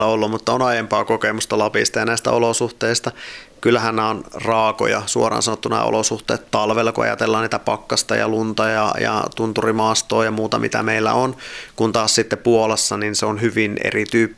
ollut, mutta on aiempaa kokemusta Lapista ja näistä olosuhteista. Kyllähän nämä on raakoja, suoraan sanottuna nämä olosuhteet talvella, kun ajatellaan niitä pakkasta ja lunta ja tunturimaastoa ja muuta, mitä meillä on, kun taas sitten Puolassa, niin se on hyvin erityyppistä.